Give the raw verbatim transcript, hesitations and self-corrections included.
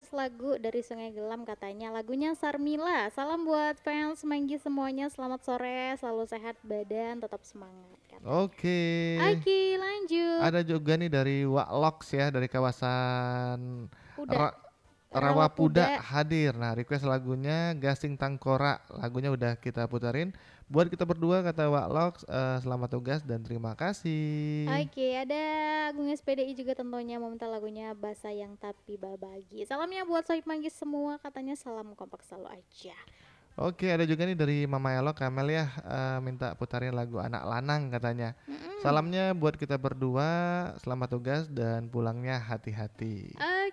request lagu dari Sungai Gelam katanya lagunya Sarmila. Salam buat fans Manggi semuanya. Selamat sore, selalu sehat badan, tetap semangat katanya. Oke. Oke, lanjut. Ada juga nih dari Wakloks ya dari kawasan Udah Ra- Rawapuda Rawapuda. hadir. Nah, request lagunya Gasing Tangkora. Lagunya udah kita puterin. Buat kita berdua kata Wakloks, eh, selamat tugas dan terima kasih. Oke, ada Agung S P D I juga tentunya meminta lagunya Bahasa Yang Tapi Babagi. Salamnya buat Sohib Manggis semua, katanya salam kompak selalu aja. Oke, ada juga nih dari Mama Elo Kamel ya, eh, minta putarin lagu Anak Lanang katanya. Mm-mm. Salamnya buat kita berdua, selamat tugas dan pulangnya hati-hati.